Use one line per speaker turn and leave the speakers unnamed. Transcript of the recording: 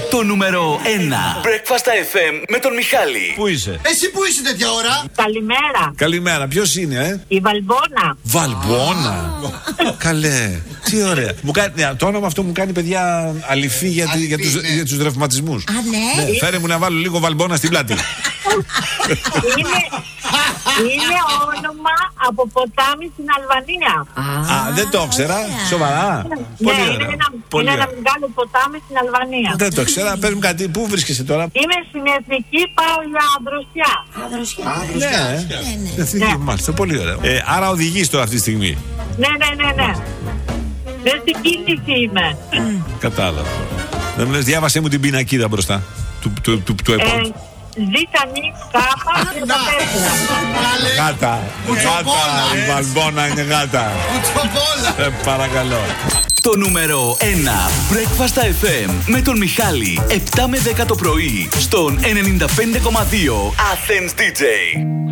Το νούμερο 1 Breakfast FM με τον Μιχάλη.
Πού είσαι?
Εσύ που είσαι τέτοια ώρα?
Καλημέρα.
Καλημέρα, ποιος είναι,
Η Βαλμπόνα.
Βαλμπόνα. Καλέ, τι ωραία. Το όνομα αυτό μου κάνει, παιδιά, αληφή για τους ρευματισμούς.
Α, ναι.
Φέρε μου να βάλω λίγο Βαλμπόνα στην πλάτη.
Είναι όνομα από ποτάμι στην Αλβανία.
Α, δεν το ήξερα. Σοβαρά. Πολύ
Ναι,
ωραία.
είναι ένα μεγάλο ποτάμι στην Αλβανία.
Δεν το ήξερα. Πες μου κάτι, πού βρίσκεσαι τώρα?
Είμαι στην εθνική, πάω για Ανδρωσιά.
Ναι, εθνική, μάλιστα. Πολύ ωραία. Άρα οδηγείς τώρα αυτή τη στιγμή?
Ναι. Δεν στην κίνηση είμαι.
Κατάλαβα. Δεν μου λες, διάβασέ μου την πινακίδα μπροστά του επόμενου.
Ζήτανη, κάπα και τα πέτρα.
Γάτα. Η Βαλμπόνα είναι γάτα. Παρακαλώ.
Το νούμερο 1 Breakfast FM με τον Μιχάλη. 7 με 10 το πρωί στον 95,2 Athens DJ.